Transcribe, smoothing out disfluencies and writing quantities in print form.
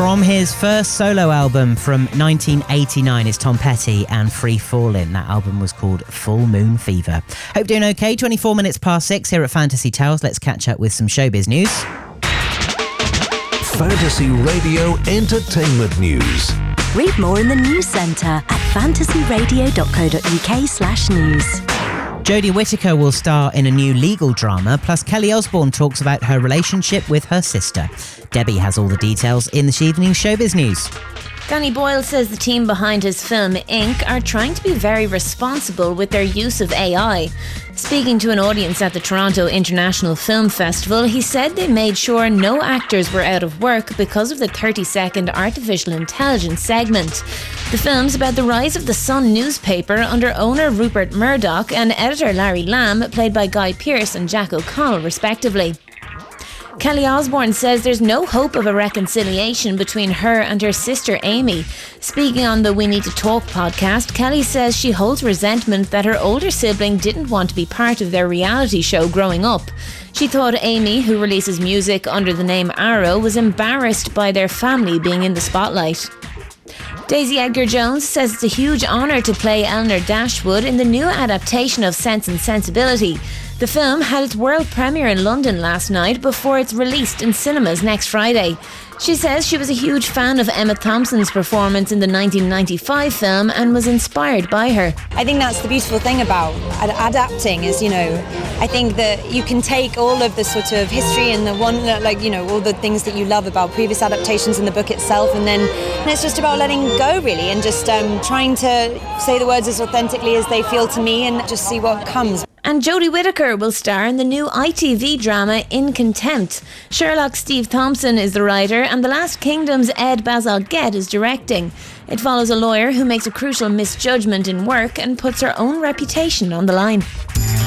From his first solo album from 1989 is Tom Petty and Free Fallin'. That album was called Full Moon Fever. Hope you're doing okay. 24 minutes past 6 here at Fantasy Tales. Let's catch up with some showbiz news. Fantasy Radio Entertainment News. Read more in the News Centre at fantasyradio.co.uk/news. Jodie Whittaker will star in a new legal drama, plus Kelly Osbourne talks about her relationship with her sister. Debbie has all the details in this evening's showbiz news. Danny Boyle says the team behind his film Ink are trying to be very responsible with their use of AI. Speaking to an audience at the Toronto International Film Festival, he said they made sure no actors were out of work because of the 30-second artificial intelligence segment. The film's about the rise of the Sun newspaper under owner Rupert Murdoch and editor Larry Lamb, played by Guy Pearce and Jack O'Connell respectively. Kelly Osbourne says there's no hope of a reconciliation between her and her sister Amy. Speaking on the We Need to Talk podcast, Kelly says she holds resentment that her older sibling didn't want to be part of their reality show growing up. She thought Amy, who releases music under the name Arrow, was embarrassed by their family being in the spotlight. Daisy Edgar-Jones says it's a huge honour to play Eleanor Dashwood in the new adaptation of Sense and Sensibility. The film had its world premiere in London last night before it's released in cinemas next Friday. She says she was a huge fan of Emma Thompson's performance in the 1995 film and was inspired by her. I think that's the beautiful thing about adapting is, I think that you can take all of the sort of history and the one, all the things that you love about previous adaptations in the book itself, and it's just about letting go, really, and just trying to say the words as authentically as they feel to me and just see what comes. And Jodie Whittaker will star in the new ITV drama In Contempt. Sherlock Steve Thompson is the writer and The Last Kingdom's Ed Bazalgette is directing. It follows a lawyer who makes a crucial misjudgment in work and puts her own reputation on the line.